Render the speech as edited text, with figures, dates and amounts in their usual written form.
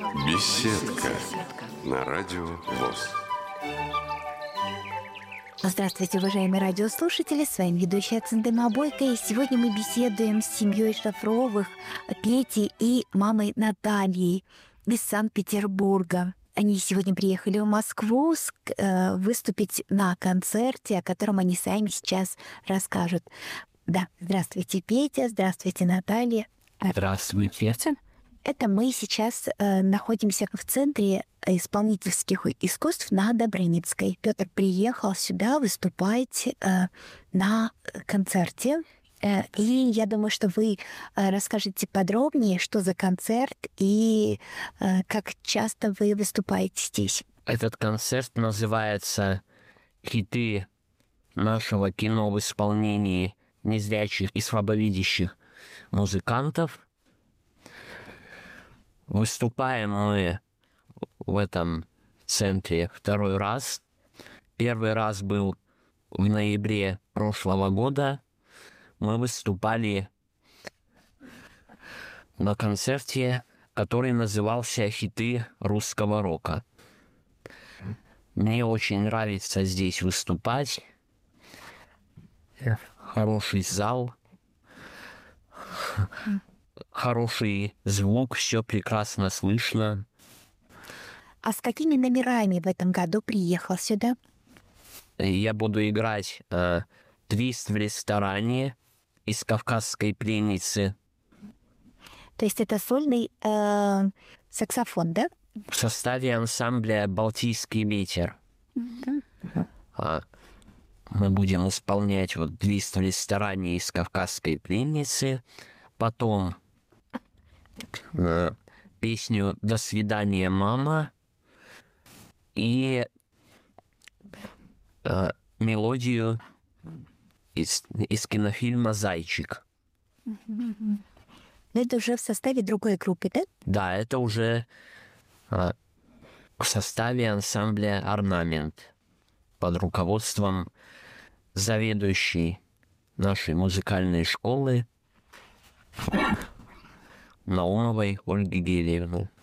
Беседка на радио ВОС. Здравствуйте, уважаемые радиослушатели, с вами ведущая Циндема Бойко, и сегодня мы беседуем с семьей Шафровых, Петей и мамой Натальей из Санкт-Петербурга. Они сегодня приехали в Москву выступить на концерте, о котором они сами сейчас расскажут. Да, здравствуйте, Петя, здравствуйте, Наталья. Здравствуйте. Это мы сейчас находимся в Центре исполнительских искусств на Добрынинской. Петр приехал сюда выступать на концерте. И я думаю, что вы расскажете подробнее, что за концерт и как часто вы выступаете здесь. Этот концерт называется «Хиты нашего кино в исполнении незрячих и слабовидящих музыкантов». Выступаем мы в этом центре второй раз. Первый раз был в ноябре прошлого года. Мы выступали на концерте, который назывался «Хиты русского рока». Мне очень нравится здесь выступать. Хороший зал, хороший звук, все прекрасно слышно. А с какими номерами в этом году приехал сюда? Я буду играть «Твист в ресторане» из «Кавказской пленницы». То есть это сольный саксофон, да? В составе ансамбля «Балтийский ветер». Мы будем исполнять вот «Твист в ресторане» из «Кавказской пленницы». Потом песню «До свидания, мама» и мелодию из кинофильма «Зайчик». Но это уже в составе другой группы, да? Да, это уже в составе ансамбля «Орнамент» под руководством заведующей нашей музыкальной школы Наумовой Ольги Гелиевны.